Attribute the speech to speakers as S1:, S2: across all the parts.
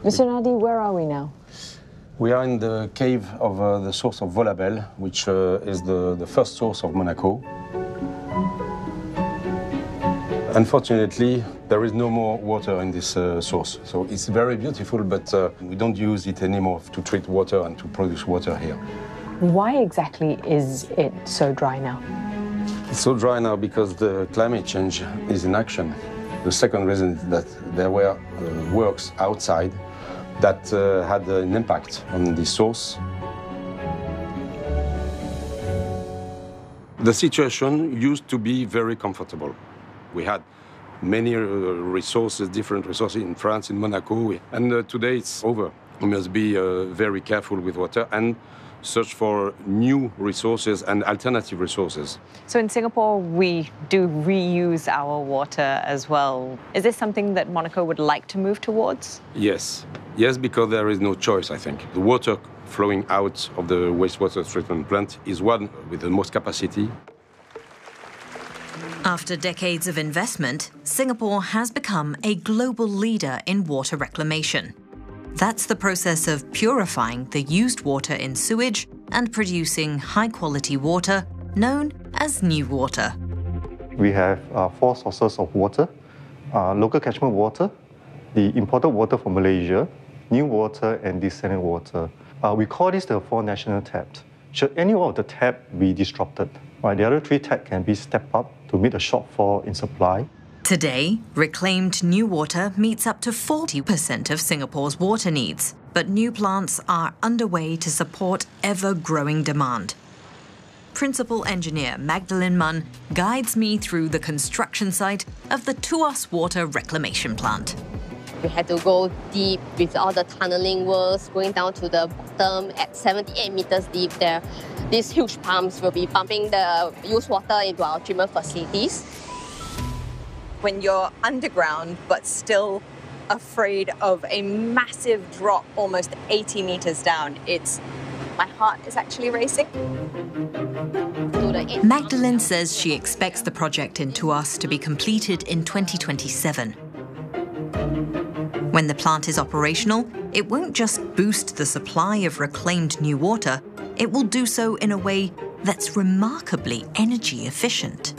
S1: Mr. Nadi, where are we now?
S2: We are in the cave of the source of Volabelle, which is the first source of Monaco. Unfortunately, there is no more water in this source. So it's very beautiful, but we don't use it anymore to treat water and to produce water here.
S1: Why exactly is it so dry now?
S2: It's so dry now because the climate change is in action. The second reason is that there were works outside that had an impact on the source. The situation used to be very comfortable. We had many resources, different resources in France, in Monaco, and today it's over. We must be very careful with water and search for new resources and alternative resources.
S3: So in Singapore, we do reuse our water as well. Is this something that Monaco would like to move towards?
S2: Yes. Yes, because there is no choice, I think. The water flowing out of the wastewater treatment plant is one with the most capacity.
S4: After decades of investment, Singapore has become a global leader in water reclamation. That's the process of purifying the used water in sewage and producing high-quality water known as NEWater.
S5: We have 4 sources of water: local catchment water, the imported water from Malaysia, NEWater, and desalination water. We call this the 4 national taps. Should any one of the taps be disrupted, the other 3 taps can be stepped up to meet a shortfall in supply.
S4: Today, reclaimed NEWater meets up to 40% of Singapore's water needs, but new plants are underway to support ever-growing demand. Principal engineer Magdalene Munn guides me through the construction site of the Tuas Water Reclamation Plant.
S6: We had to go deep with all the tunneling works, going down to the bottom at 78 meters deep there. These huge pumps will be pumping the used water into our treatment facilities.
S3: When you're underground, but still afraid of a massive drop, almost 80 meters down, my heart is actually racing.
S4: Magdalene says she expects the project in Tuas to be completed in 2027. When the plant is operational, it won't just boost the supply of reclaimed NEWater, it will do so in a way that's remarkably energy efficient.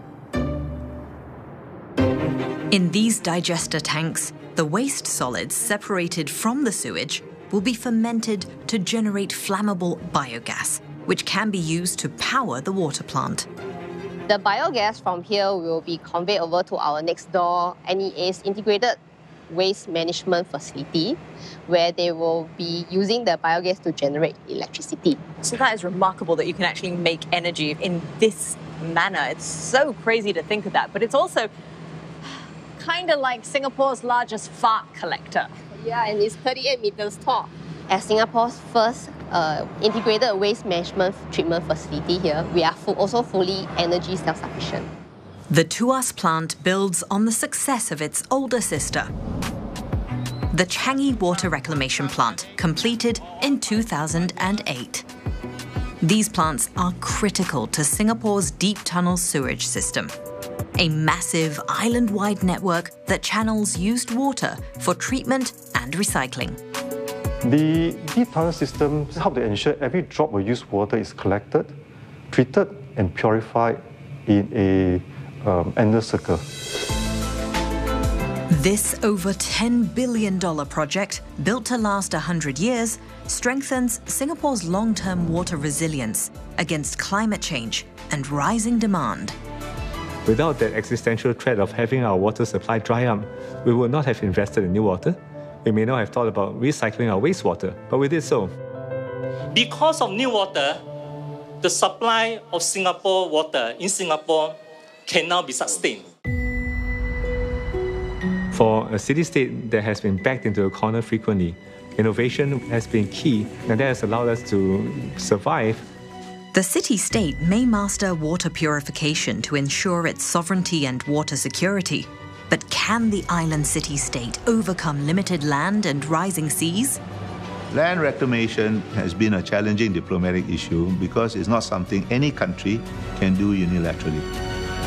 S4: In these digester tanks, the waste solids separated from the sewage will be fermented to generate flammable biogas, which can be used to power the water plant.
S6: The biogas from here will be conveyed over to our next door NEA's integrated waste management facility, where they will be using the biogas to generate electricity.
S3: So that is remarkable that you can actually make energy in this manner. It's so crazy to think of that, but it's also kind of like Singapore's largest fart collector.
S6: Yeah, and it's 38 meters tall. As Singapore's first integrated waste management treatment facility here, we are also fully energy self-sufficient.
S4: The Tuas plant builds on the success of its older sister, the Changi Water Reclamation Plant, completed in 2008. These plants are critical to Singapore's deep tunnel sewage system, a massive island-wide network that channels used water for treatment and recycling.
S5: The deep tunnel system helps to ensure every drop of used water is collected, treated, and purified in a endless circle.
S4: This over $10 billion project, built to last 100 years, strengthens Singapore's long-term water resilience against climate change and rising demand.
S7: Without that existential threat of having our water supply dry up, we would not have invested in NEWater. We may not have thought about recycling our wastewater, but we did so.
S8: Because of NEWater, the supply of Singapore water in Singapore can now be sustained.
S7: For a city-state that has been backed into a corner frequently, innovation has been key, and that has allowed us to survive.
S4: The city-state may master water purification to ensure its sovereignty and water security. But can the island city-state overcome limited land and rising seas?
S9: Land reclamation has been a challenging diplomatic issue because it's not something any country can do unilaterally.